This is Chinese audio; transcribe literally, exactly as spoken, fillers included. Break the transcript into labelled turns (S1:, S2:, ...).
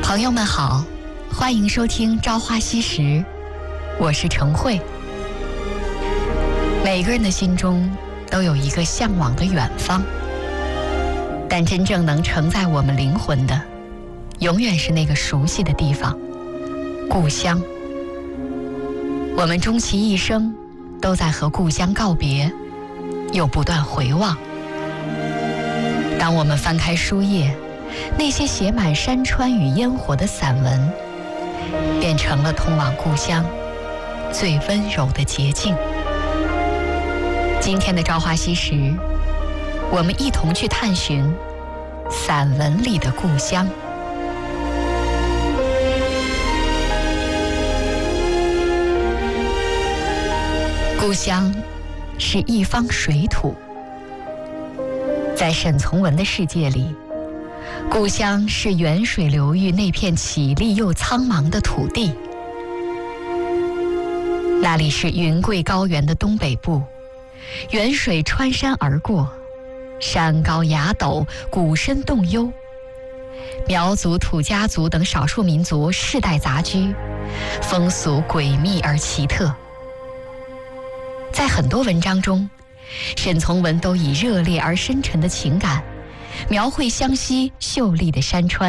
S1: 朋友们好，欢迎收听《朝花夕拾》，我是程慧。每个人的心中都有一个向往的远方，但真正能承载我们灵魂的，永远是那个熟悉的地方——故乡。我们终其一生都在和故乡告别，又不断回望。当我们翻开书页，那些写满山川与烟火的散文，变成了通往故乡最温柔的捷径。今天的朝花夕拾，我们一同去探寻散文里的故乡。故乡是一方水土，在沈从文的世界里，故乡是远水流域那片绮丽又苍茫的土地。那里是云贵高原的东北部，远水穿山而过，山高崖陡，谷深洞幽，苗族、土家族等少数民族世代杂居，风俗诡秘而奇特。在很多文章中，沈从文都以热烈而深沉的情感描绘湘西秀丽的山川。